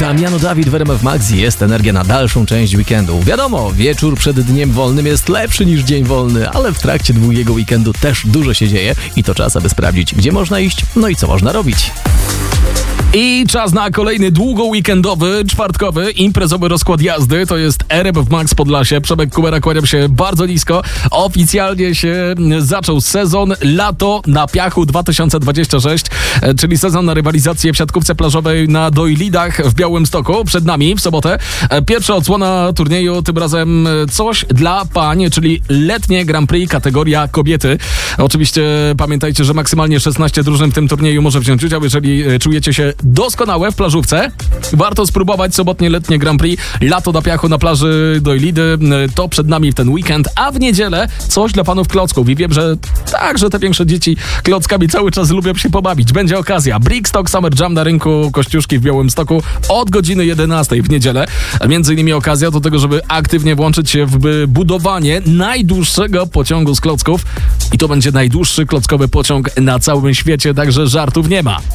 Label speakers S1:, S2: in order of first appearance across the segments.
S1: Damiano Dawid w RMF Max. Jest energia na dalszą część weekendu. Wiadomo, wieczór przed dniem wolnym jest lepszy niż dzień wolny, ale w trakcie długiego weekendu też dużo się dzieje i to czas, aby sprawdzić, gdzie można iść, no i co można robić. I czas na kolejny długo-weekendowy, czwartkowy, imprezowy rozkład jazdy. To jest RMF Max Podlasie. Przemek Kubera, kłaniam się bardzo nisko. Oficjalnie się zaczął sezon Lato na Piachu 2026, czyli sezon na rywalizację w siatkówce plażowej na Dojlidach w Białymstoku. Przed nami w sobotę pierwsza odsłona turnieju, tym razem coś dla pań, czyli letnie Grand Prix kategoria kobiety. Oczywiście pamiętajcie, że maksymalnie 16 drużyn w tym turnieju może wziąć udział. Jeżeli czujecie się doskonałe w plażówce, warto spróbować sobotnie letnie Grand Prix Lato na Piachu na plaży Dojlidy. To przed nami w ten weekend, a w niedzielę coś dla panów klocków. I wiem, że także te większe dzieci klockami cały czas lubią się pobawić. Będzie okazja. Brigstock Summer Jam na rynku Kościuszki w Białymstoku od godziny 11 w niedzielę. Między innymi okazja do tego, żeby aktywnie włączyć się w budowanie najdłuższego pociągu z klocków. I to będzie najdłuższy klockowy pociąg na całym świecie, także żartów nie ma.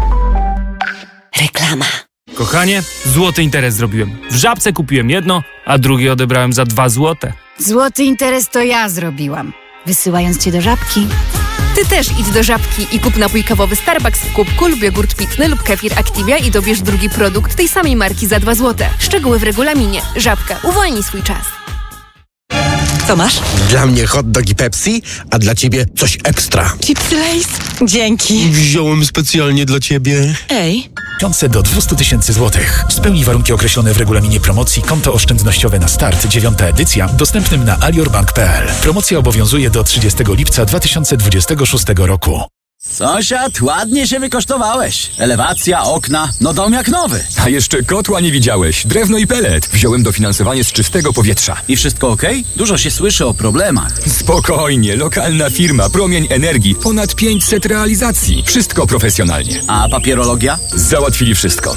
S2: Reklama.
S3: Kochanie, złoty interes zrobiłem. W Żabce kupiłem jedno, a drugie odebrałem za 2 złote.
S2: Złoty interes to ja zrobiłam, wysyłając cię do Żabki.
S4: Ty też idź do Żabki i kup napój kawowy Starbucks w kubku lub jogurt pitny lub kefir Activia i dobierz drugi produkt tej samej marki za 2 złote. Szczegóły w regulaminie. Żabka. Uwolnij swój czas.
S5: Co masz?
S6: Dla mnie hot dog i Pepsi, a dla ciebie coś ekstra.
S5: Chipsy Lay's? Dzięki.
S6: Wziąłem specjalnie dla ciebie.
S5: Ej.
S7: Do 200 000 złotych. Spełnij warunki określone w regulaminie promocji Konto oszczędnościowe na start, 9. edycja, dostępnym na aliorbank.pl. Promocja obowiązuje do 30 lipca 2026 roku.
S8: Sąsiad, ładnie się wykosztowałeś. Elewacja, okna, no dom jak nowy.
S9: A jeszcze kotła nie widziałeś. Drewno i pelet. Wziąłem dofinansowanie z czystego powietrza.
S8: I wszystko okej? Dużo się słyszy o problemach.
S9: Spokojnie, lokalna firma, Promień Energii. Ponad 500 realizacji. Wszystko profesjonalnie.
S8: A papierologia?
S9: Załatwili wszystko.